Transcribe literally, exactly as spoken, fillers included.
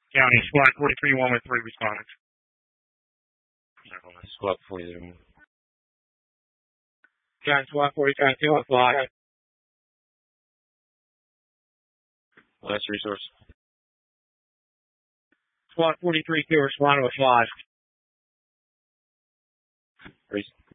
County, Squad forty-three, one with three responders. Squad forty-three. County, Squad forty-three, two on fly. Last resource. Squad forty-three, two responding with five. Re-